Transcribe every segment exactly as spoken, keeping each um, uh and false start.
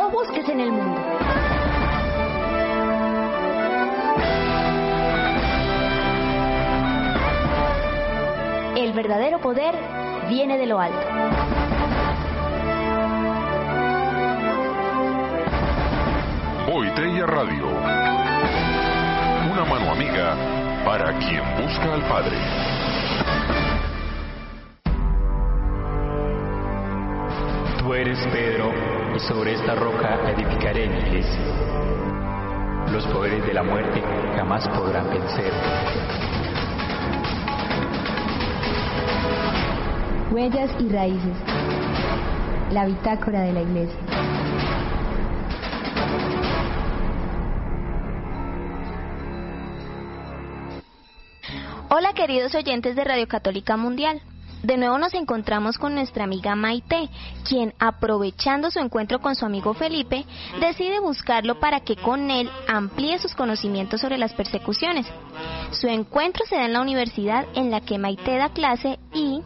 lo busques en el mundo. El verdadero poder viene de lo alto. Boitella Radio. Una mano amiga para quien busca al Padre. Tú eres Pedro, y sobre esta roca edificaré mi iglesia. Los poderes de la muerte jamás podrán vencer. Huellas y raíces. La bitácora de la iglesia. Hola queridos oyentes de Radio Católica Mundial. De nuevo nos encontramos con nuestra amiga Maite, quien, aprovechando su encuentro con su amigo Felipe, decide buscarlo para que con él amplíe sus conocimientos sobre las persecuciones. Su encuentro se da en la universidad en la que Maite da clase y...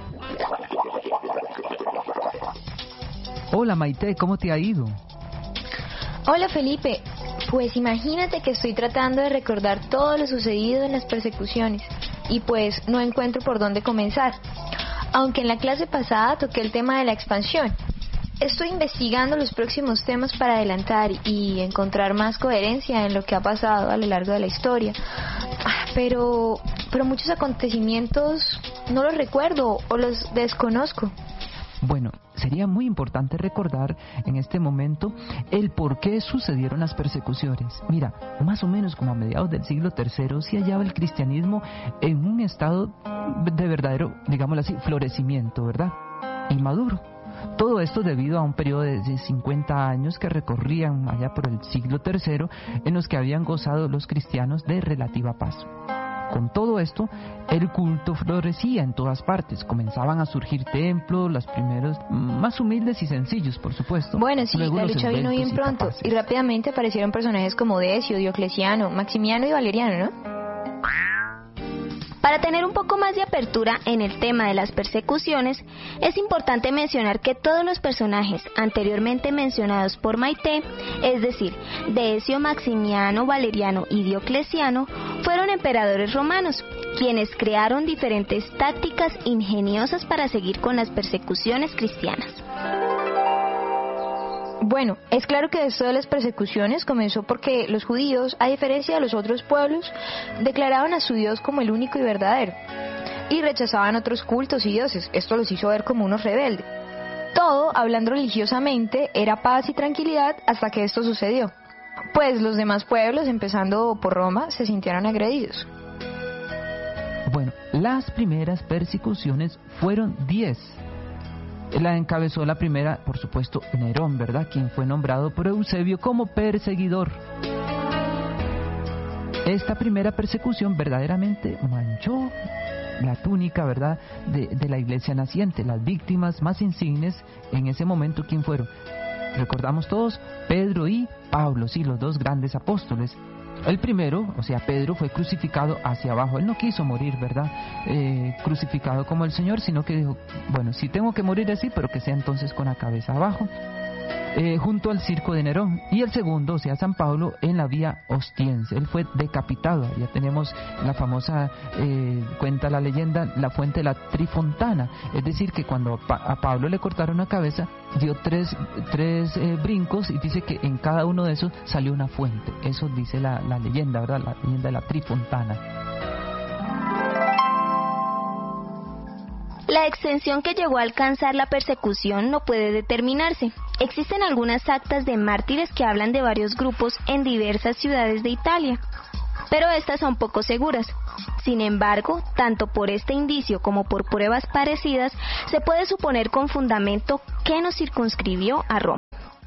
Hola Maite, ¿cómo te ha ido? Hola Felipe, pues imagínate que estoy tratando de recordar todo lo sucedido en las persecuciones y pues no encuentro por dónde comenzar. Aunque en la clase pasada toqué el tema de la expansión, estoy investigando los próximos temas para adelantar y encontrar más coherencia en lo que ha pasado a lo largo de la historia. Pero, pero muchos acontecimientos no los recuerdo o los desconozco. Bueno, sería muy importante recordar en este momento el por qué sucedieron las persecuciones. Mira, más o menos como a mediados del siglo tercero se hallaba el cristianismo en un estado de verdadero, digámoslo así, florecimiento, ¿verdad? Y maduro. Todo esto debido a un periodo de cincuenta años que recorrían allá por el siglo tercero, en los que habían gozado los cristianos de relativa paz. Con todo esto, el culto florecía en todas partes. Comenzaban a surgir templos, los primeros más humildes y sencillos, por supuesto. Bueno, sí, Luego la los lucha vino bien esbeltos y pronto. capaces. Y rápidamente aparecieron personajes como Decio, Diocleciano, Maximiano y Valeriano, ¿no? Para tener un poco más de apertura en el tema de las persecuciones, es importante mencionar que todos los personajes anteriormente mencionados por Maite, es decir, Decio, Maximiano, Valeriano y Diocleciano, fueron emperadores romanos, quienes crearon diferentes tácticas ingeniosas para seguir con las persecuciones cristianas. Bueno, es claro que esto de las persecuciones comenzó porque los judíos, a diferencia de los otros pueblos, declaraban a su Dios como el único y verdadero, y rechazaban otros cultos y dioses. Esto los hizo ver como unos rebeldes. Todo, hablando religiosamente, era paz y tranquilidad hasta que esto sucedió, pues los demás pueblos, empezando por Roma, se sintieron agredidos. Bueno, las primeras persecuciones fueron diez. La encabezó la primera, por supuesto, Nerón, ¿verdad? Quien fue nombrado por Eusebio como perseguidor. Esta primera persecución verdaderamente manchó la túnica, ¿verdad?, de, de la iglesia naciente. Las víctimas más insignes en ese momento, ¿quién fueron? Recordamos todos, Pedro y Pablo, sí, los dos grandes apóstoles. El primero, o sea, Pedro, fue crucificado hacia abajo. Él no quiso morir, ¿verdad?, eh, crucificado como el Señor, sino que dijo, bueno, si tengo que morir así, pero que sea entonces con la cabeza abajo, eh, junto al circo de Nerón. Y el segundo, o sea, San Pablo, en la vía Ostiense. Él fue decapitado. Ya tenemos la famosa, eh, cuenta la leyenda, la fuente de la Trifontana. Es decir, que cuando a Pablo le cortaron la cabeza, dio tres, tres eh, brincos, y dice que en cada uno de esos salió una fuente. Eso dice la, la leyenda, ¿verdad? La leyenda de la Trifontana. La extensión que llegó a alcanzar la persecución no puede determinarse. Existen algunas actas de mártires que hablan de varios grupos en diversas ciudades de Italia, pero estas son poco seguras. Sin embargo, tanto por este indicio como por pruebas parecidas, se puede suponer con fundamento que nos circunscribió a Roma.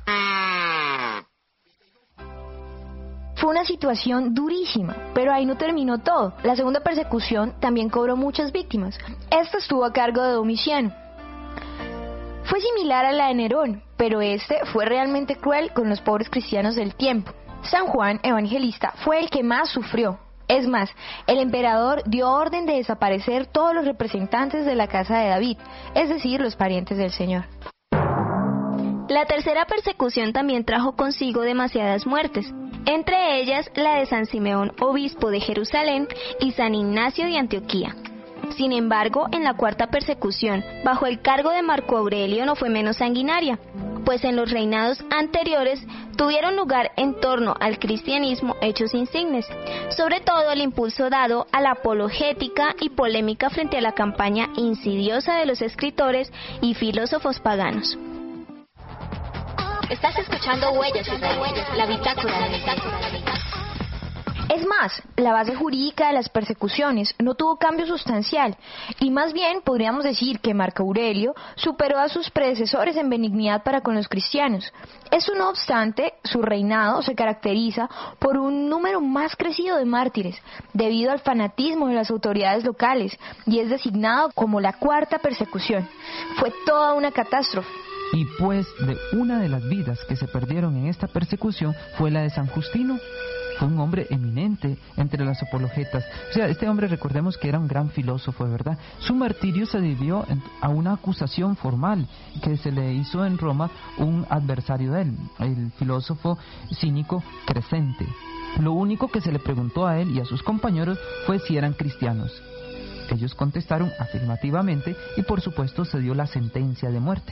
Fue una situación durísima, pero ahí no terminó todo. La segunda persecución también cobró muchas víctimas. Esta estuvo a cargo de Domiciano. Fue similar a la de Nerón, pero este fue realmente cruel con los pobres cristianos del tiempo. San Juan Evangelista fue el que más sufrió. Es más, el emperador dio orden de desaparecer todos los representantes de la casa de David, es decir, los parientes del Señor. La tercera persecución también trajo consigo demasiadas muertes, entre ellas la de San Simeón, obispo de Jerusalén, y San Ignacio de Antioquía. Sin embargo, en la cuarta persecución, bajo el cargo de Marco Aurelio, no fue menos sanguinaria, pues en los reinados anteriores tuvieron lugar en torno al cristianismo hechos insignes, sobre todo el impulso dado a la apologética y polémica frente a la campaña insidiosa de los escritores y filósofos paganos. Estás escuchando Huellas, la bitácora de bitácora. Es más, la base jurídica de las persecuciones no tuvo cambio sustancial, y más bien podríamos decir que Marco Aurelio superó a sus predecesores en benignidad para con los cristianos. Eso no obstante, su reinado se caracteriza por un número más crecido de mártires, debido al fanatismo de las autoridades locales, y es designado como la cuarta persecución. Fue toda una catástrofe. Y pues de una de las vidas que se perdieron en esta persecución fue la de San Justino. Fue un hombre eminente entre las apologetas. O sea, este hombre, recordemos que era un gran filósofo, ¿verdad? Su martirio se debió a una acusación formal que se le hizo en Roma un adversario de él, el filósofo cínico Crescente. Lo único que se le preguntó a él y a sus compañeros fue si eran cristianos. Ellos contestaron afirmativamente y por supuesto se dio la sentencia de muerte.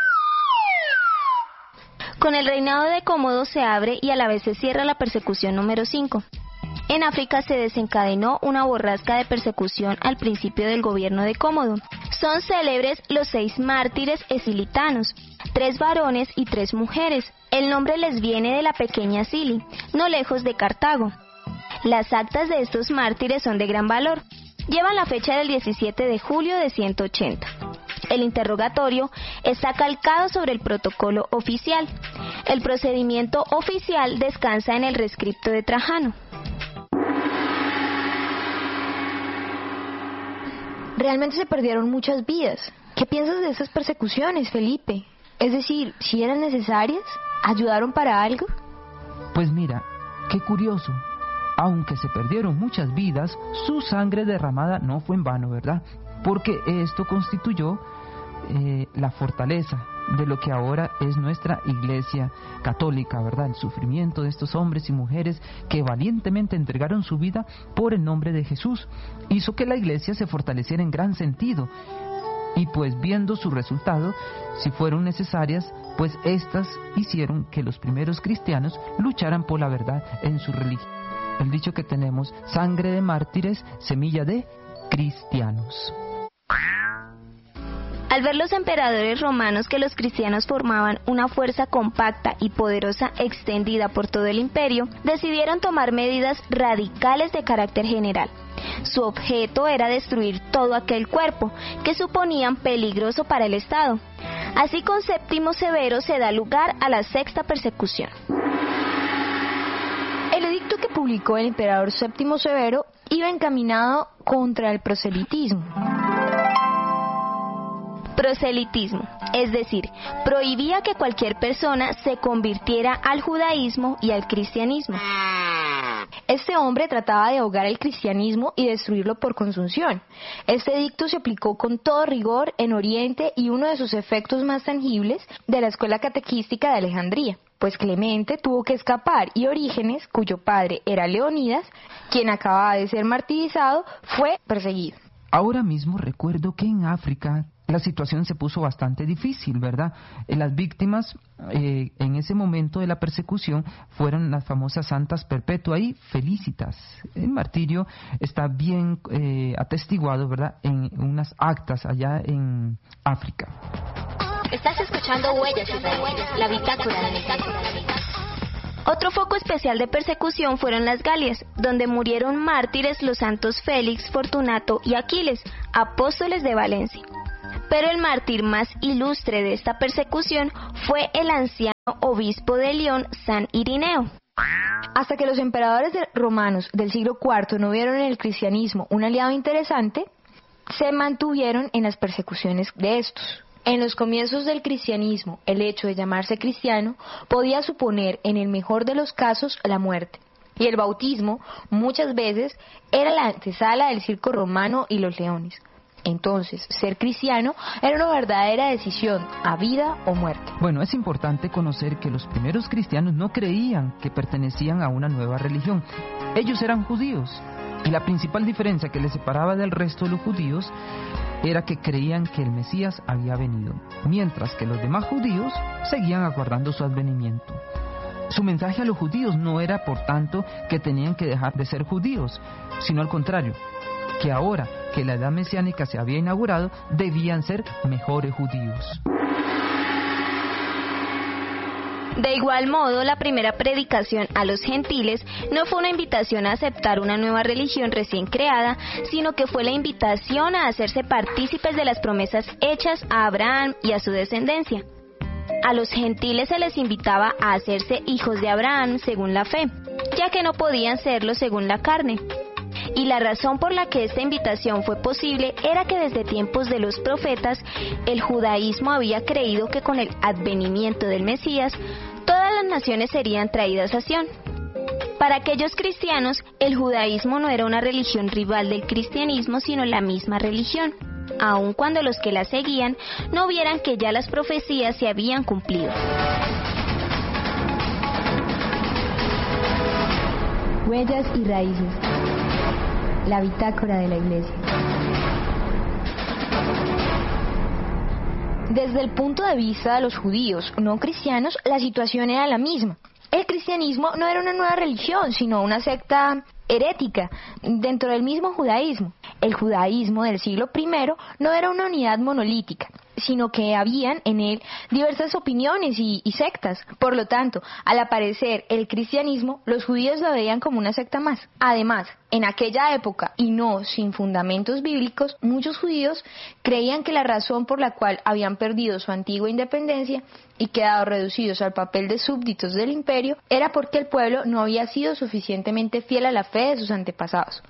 Con el reinado de Cómodo se abre y a la vez se cierra la persecución número cinco. En África se desencadenó una borrasca de persecución al principio del gobierno de Cómodo. Son célebres los seis mártires esilitanos, tres varones y tres mujeres. El nombre les viene de la pequeña Sili, no lejos de Cartago. Las actas de estos mártires son de gran valor. Llevan la fecha del diecisiete de julio de ciento ochenta. El interrogatorio está calcado sobre el protocolo oficial. El procedimiento oficial descansa en el rescripto de Trajano. Realmente se perdieron muchas vidas. ¿Qué piensas de esas persecuciones, Felipe? Es decir, ¿si eran necesarias? ¿Ayudaron para algo? Pues mira, qué curioso. Aunque se perdieron muchas vidas, su sangre derramada no fue en vano, ¿verdad? Porque esto constituyó eh, la fortaleza de lo que ahora es nuestra Iglesia Católica, ¿verdad? El sufrimiento de estos hombres y mujeres que valientemente entregaron su vida por el nombre de Jesús hizo que la Iglesia se fortaleciera en gran sentido. Y pues viendo su resultado, si fueron necesarias, pues estas hicieron que los primeros cristianos lucharan por la verdad en su religión. El dicho que tenemos, sangre de mártires, semilla de cristianos. Al ver los emperadores romanos que los cristianos formaban una fuerza compacta y poderosa extendida por todo el imperio, decidieron tomar medidas radicales de carácter general. Su objeto era destruir todo aquel cuerpo que suponían peligroso para el Estado. Así con Séptimo Severo se da lugar a la sexta persecución. El edicto que publicó el emperador Séptimo Severo iba encaminado contra el proselitismo. Proselitismo, es decir, prohibía que cualquier persona se convirtiera al judaísmo y al cristianismo. Este hombre trataba de ahogar el cristianismo y destruirlo por consunción. Este edicto se aplicó con todo rigor en Oriente y uno de sus efectos más tangibles de la escuela catequística de Alejandría, pues Clemente tuvo que escapar y Orígenes, cuyo padre era Leonidas, quien acababa de ser martirizado, fue perseguido. Ahora mismo recuerdo que en África la situación se puso bastante difícil, ¿verdad? Las víctimas eh, en ese momento de la persecución fueron las famosas santas Perpetua y Felicitas. El martirio está bien eh, atestiguado, ¿verdad?, en unas actas allá en África. Estás escuchando Huellas, la bitácora de bitácora. Otro foco especial de persecución fueron las Galias, donde murieron mártires los santos Félix, Fortunato y Aquiles, apóstoles de Valencia. Pero el mártir más ilustre de esta persecución fue el anciano obispo de León, San Irineo. Hasta que los emperadores romanos del siglo cuarto no vieron en el cristianismo un aliado interesante, se mantuvieron en las persecuciones de estos. En los comienzos del cristianismo, el hecho de llamarse cristiano podía suponer, en el mejor de los casos, la muerte. Y el bautismo, muchas veces, era la antesala del circo romano y los leones. Entonces, ser cristiano era una verdadera decisión, a vida o muerte. Bueno, es importante conocer que los primeros cristianos no creían que pertenecían a una nueva religión. Ellos eran judíos, y la principal diferencia que les separaba del resto de los judíos era que creían que el Mesías había venido, mientras que los demás judíos seguían aguardando su advenimiento. Su mensaje a los judíos no era, por tanto, que tenían que dejar de ser judíos, sino al contrario, que ahora que la edad mesiánica se había inaugurado, debían ser mejores judíos. De igual modo, la primera predicación a los gentiles no fue una invitación a aceptar una nueva religión recién creada, sino que fue la invitación a hacerse partícipes de las promesas hechas a Abraham y a su descendencia. A los gentiles se les invitaba a hacerse hijos de Abraham según la fe, ya que no podían serlo según la carne. Y la razón por la que esta invitación fue posible era que desde tiempos de los profetas, el judaísmo había creído que con el advenimiento del Mesías, todas las naciones serían traídas a Sión. Para aquellos cristianos, el judaísmo no era una religión rival del cristianismo, sino la misma religión, aun cuando los que la seguían no vieran que ya las profecías se habían cumplido. Huellas y raíces. La bitácora de la Iglesia. Desde el punto de vista de los judíos no cristianos, la situación era la misma. El cristianismo no era una nueva religión, sino una secta herética dentro del mismo judaísmo. El judaísmo del siglo primero no era una unidad monolítica, sino que habían en él diversas opiniones y, y sectas. Por lo tanto, al aparecer el cristianismo, los judíos lo veían como una secta más. Además, en aquella época, y no sin fundamentos bíblicos, muchos judíos creían que la razón por la cual habían perdido su antigua independencia y quedado reducidos al papel de súbditos del imperio era porque el pueblo no había sido suficientemente fiel a la fe de sus antepasados.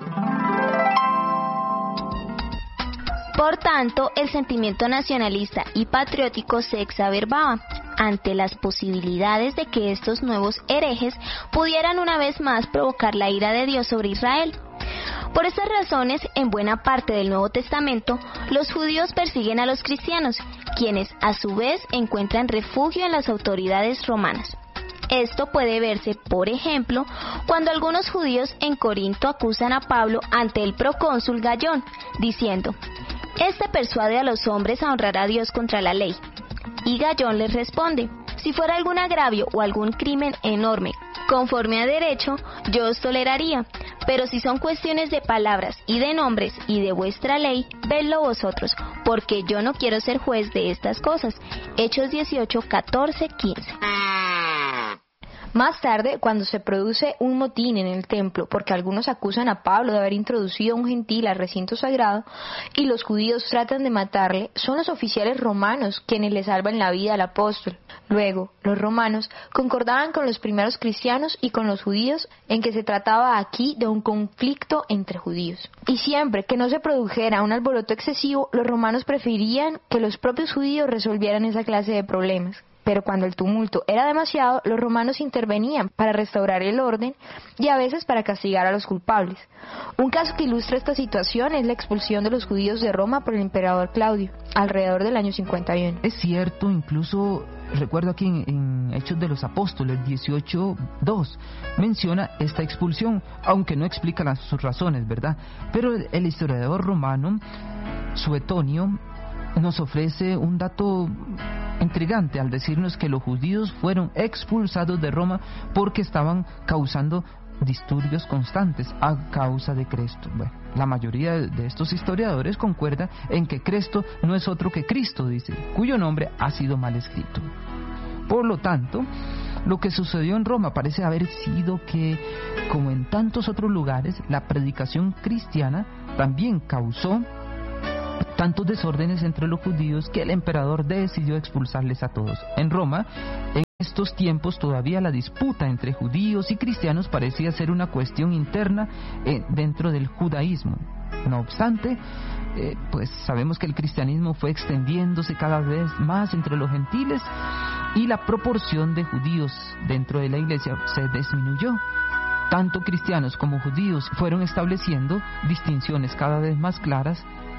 Por tanto, el sentimiento nacionalista y patriótico se exacerbaba ante las posibilidades de que estos nuevos herejes pudieran una vez más provocar la ira de Dios sobre Israel. Por estas razones, en buena parte del Nuevo Testamento, los judíos persiguen a los cristianos, quienes a su vez encuentran refugio en las autoridades romanas. Esto puede verse, por ejemplo, cuando algunos judíos en Corinto acusan a Pablo ante el procónsul Gallón, diciendo: «Este persuade a los hombres a honrar a Dios contra la ley». Y Gallón les responde: «Si fuera algún agravio o algún crimen enorme, conforme a derecho, yo os toleraría, pero si son cuestiones de palabras y de nombres y de vuestra ley, vedlo vosotros, porque yo no quiero ser juez de estas cosas». Hechos dieciocho, catorce, quince. Más tarde, cuando se produce un motín en el templo, porque algunos acusan a Pablo de haber introducido a un gentil al recinto sagrado, y los judíos tratan de matarle, son los oficiales romanos quienes le salvan la vida al apóstol. Luego, los romanos concordaban con los primeros cristianos y con los judíos en que se trataba aquí de un conflicto entre judíos. Y siempre que no se produjera un alboroto excesivo, los romanos preferían que los propios judíos resolvieran esa clase de problemas. Pero cuando el tumulto era demasiado, los romanos intervenían para restaurar el orden y a veces para castigar a los culpables. Un caso que ilustra esta situación es la expulsión de los judíos de Roma por el emperador Claudio, alrededor del año cincuenta y uno. Es cierto, incluso recuerdo aquí en, en Hechos de los Apóstoles dieciocho dos, menciona esta expulsión, aunque no explica las, sus razones, ¿verdad? Pero el, el historiador romano, Suetonio, nos ofrece un dato intrigante al decirnos que los judíos fueron expulsados de Roma porque estaban causando disturbios constantes a causa de Cresto. Bueno, la mayoría de estos historiadores concuerda en que Cresto no es otro que Cristo, dice, cuyo nombre ha sido mal escrito. Por lo tanto, lo que sucedió en Roma parece haber sido que, como en tantos otros lugares, la predicación cristiana también causó tantos desórdenes entre los judíos que el emperador decidió expulsarles a todos. En Roma, en estos tiempos todavía la disputa entre judíos y cristianos parecía ser una cuestión interna eh, dentro del judaísmo. No obstante, eh, pues sabemos que el cristianismo fue extendiéndose cada vez más entre los gentiles y la proporción de judíos dentro de la iglesia se disminuyó. Tanto cristianos como judíos fueron estableciendo distinciones cada vez más claras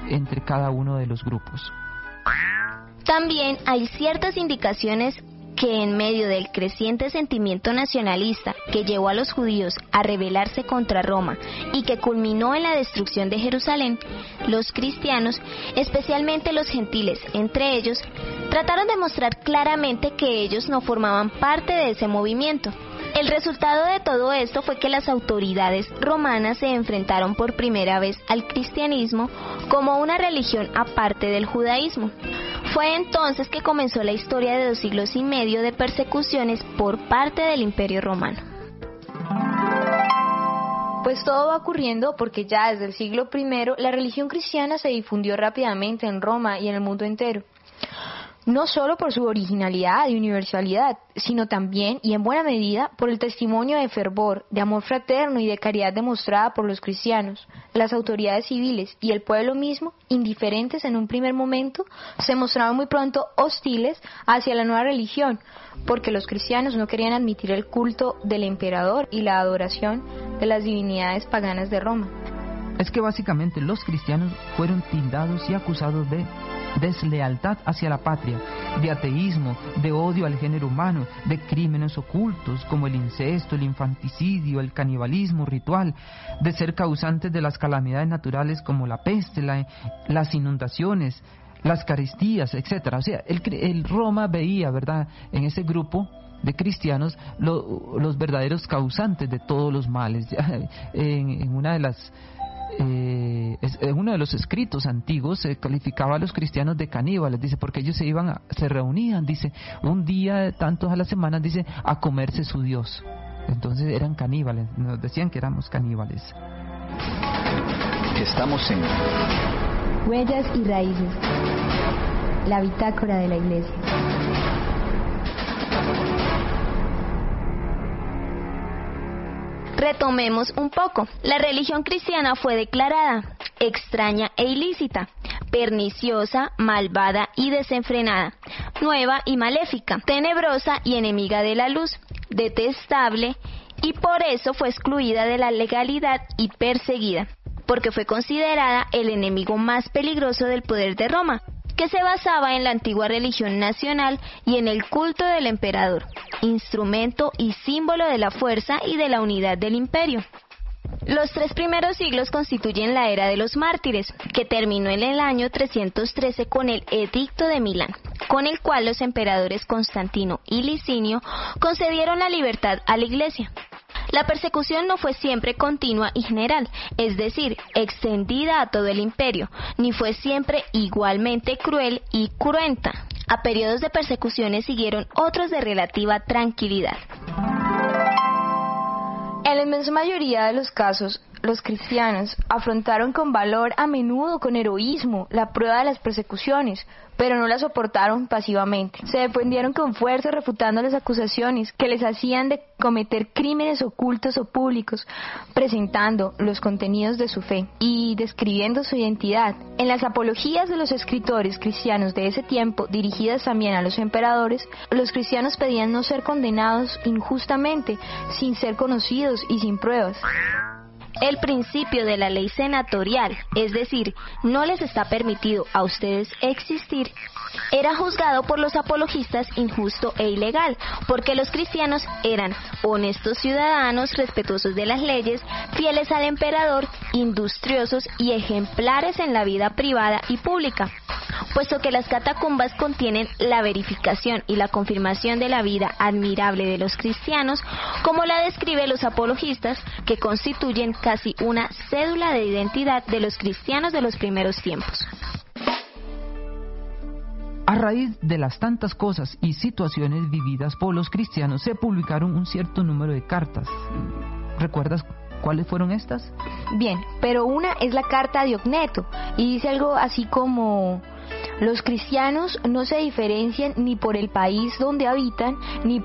entre cada uno de los grupos. También hay ciertas indicaciones que en medio del creciente sentimiento nacionalista que llevó a los judíos a rebelarse contra Roma y que culminó en la destrucción de Jerusalén, los cristianos, especialmente los gentiles entre ellos, trataron de mostrar claramente que ellos no formaban parte de ese movimiento. El resultado de todo esto fue que las autoridades romanas se enfrentaron por primera vez al cristianismo como una religión aparte del judaísmo. Fue entonces que comenzó la historia de dos siglos y medio de persecuciones por parte del Imperio Romano. Pues todo va ocurriendo porque ya desde el siglo primero la religión cristiana se difundió rápidamente en Roma y en el mundo entero. No solo por su originalidad y universalidad, sino también, y en buena medida, por el testimonio de fervor, de amor fraterno y de caridad demostrada por los cristianos. Las autoridades civiles y el pueblo mismo, indiferentes en un primer momento, se mostraban muy pronto hostiles hacia la nueva religión, porque los cristianos no querían admitir el culto del emperador y la adoración de las divinidades paganas de Roma. Es que básicamente los cristianos fueron tildados y acusados de deslealtad hacia la patria, de ateísmo, de odio al género humano, de crímenes ocultos como el incesto, el infanticidio, el canibalismo ritual, de ser causantes de las calamidades naturales como la peste, la, las inundaciones, las carestías, etcétera. O sea, el, el Roma veía, ¿verdad?, en ese grupo de cristianos lo, los verdaderos causantes de todos los males. En, en una de las Eh, es, en uno de los escritos antiguos se calificaba a los cristianos de caníbales, dice, porque ellos se iban a, se reunían, dice, un día, tantos a la semana, dice, a comerse su Dios. Entonces eran caníbales, nos decían que éramos caníbales. Estamos en Huellas y Raíces, la bitácora de la Iglesia. Retomemos un poco. La religión cristiana fue declarada extraña e ilícita, perniciosa, malvada y desenfrenada, nueva y maléfica, tenebrosa y enemiga de la luz, detestable, y por eso fue excluida de la legalidad y perseguida, porque fue considerada el enemigo más peligroso del poder de Roma, que se basaba en la antigua religión nacional y en el culto del emperador, instrumento y símbolo de la fuerza y de la unidad del imperio. Los tres primeros siglos constituyen la era de los mártires, que terminó en el año trescientos trece con el Edicto de Milán, con el cual los emperadores Constantino y Licinio concedieron la libertad a la Iglesia. La persecución no fue siempre continua y general, es decir, extendida a todo el imperio, ni fue siempre igualmente cruel y cruenta. A periodos de persecuciones siguieron otros de relativa tranquilidad. En la inmensa mayoría de los casos, los cristianos afrontaron con valor, a menudo con heroísmo, la prueba de las persecuciones, pero no la soportaron pasivamente. Se defendieron con fuerza refutando las acusaciones que les hacían de cometer crímenes ocultos o públicos, presentando los contenidos de su fe y describiendo su identidad. En las apologías de los escritores cristianos de ese tiempo, dirigidas también a los emperadores, los cristianos pedían no ser condenados injustamente, sin ser conocidos y sin pruebas. El principio de la ley senatorial, es decir, no les está permitido a ustedes existir, era juzgado por los apologistas injusto e ilegal, porque los cristianos eran honestos ciudadanos, respetuosos de las leyes, fieles al emperador, industriosos y ejemplares en la vida privada y pública. Puesto que las catacumbas contienen la verificación y la confirmación de la vida admirable de los cristianos, como la describen los apologistas, que constituyen casi una cédula de identidad de los cristianos de los primeros tiempos. A raíz de las tantas cosas y situaciones vividas por los cristianos, se publicaron un cierto número de cartas. ¿Recuerdas cuáles fueron estas? Bien, pero una es la carta de Ogneto, y dice algo así como: los cristianos no se diferencian ni por el país donde habitan, ni